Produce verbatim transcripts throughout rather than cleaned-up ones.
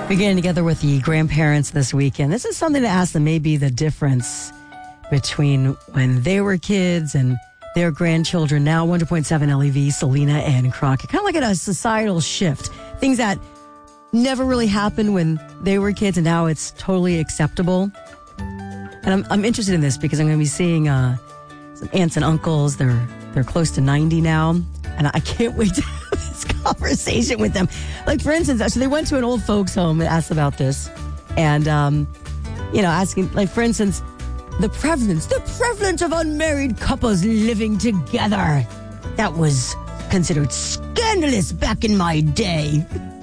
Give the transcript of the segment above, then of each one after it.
We're getting together with the grandparents this weekend. This is something to ask them, maybe the difference between when they were kids and their grandchildren now. one hundred point seven L E V, Selena and Crockett. Kind of like a societal shift. Things that never really happened when they were kids and now it's totally acceptable. And I'm, I'm interested in this because I'm going to be seeing uh, some aunts and uncles. They're, they're close to ninety now. And I can't wait to have this conversation with them. Like, for instance, so they went to an old folks home and asked about this. And, um, you know, asking, like, for instance, the prevalence, the prevalence of unmarried couples living together. That was considered scandalous back in my day.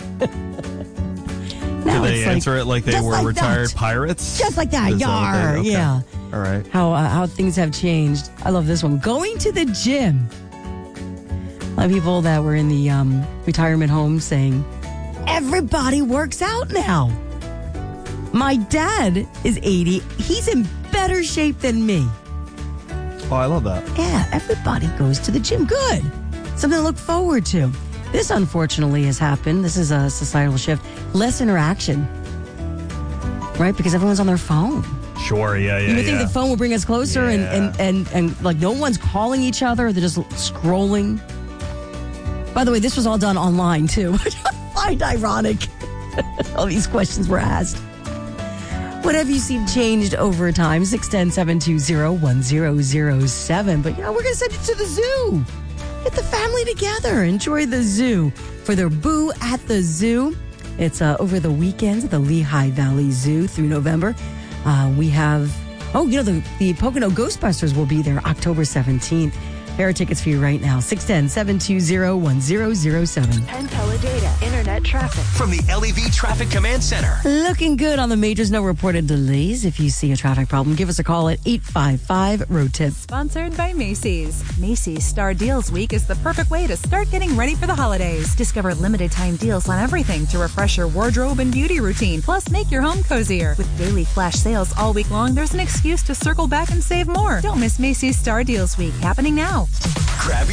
Did they answer like, it like they were like retired that. pirates? Just like that, Is yar, that okay? yeah. All right. How, uh, how things have changed. I love this one. Going to the gym. A lot of people that were in the um, retirement home saying, everybody works out now. My dad is eighty. He's in better shape than me. Oh, I love that. Yeah, everybody goes to the gym. Good. Something to look forward to. This, unfortunately, has happened. This is a societal shift. Less interaction. Right? Because everyone's on their phone. Sure, yeah, yeah, You would yeah. think the phone will bring us closer Yeah. and, and, and, and, like, no one's calling each other. They're just scrolling. By the way, this was all done online, too, which I find ironic. All these questions were asked. What have you seen changed over time? six one zero, seven two zero, one zero zero seven. But, you know, we're going to send you to the zoo. Get the family together. Enjoy the zoo for their Boo at the Zoo. It's uh, over the weekends at the Lehigh Valley Zoo through November. Uh, we have, oh, you know, the, the Pocono Ghostbusters will be there October seventeenth. There are tickets for you right now. six one zero, seven two zero, one zero zero seven. Penn Teledata Internet traffic. From the L E V Traffic Command Center. Looking good on the majors. No reported delays. If you see a traffic problem, give us a call at eight five five, road tip. Sponsored by Macy's. Macy's Star Deals Week is the perfect way to start getting ready for the holidays. Discover limited time deals on everything to refresh your wardrobe and beauty routine. Plus, make your home cozier. With daily flash sales all week long, there's an excuse to circle back and save more. Don't miss Macy's Star Deals Week, happening now. Grab